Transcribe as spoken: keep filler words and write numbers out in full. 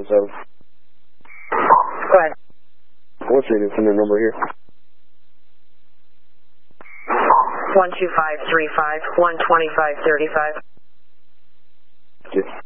seven. Go ahead. What's your incident number here? one two five three five, one two five three five. Yes.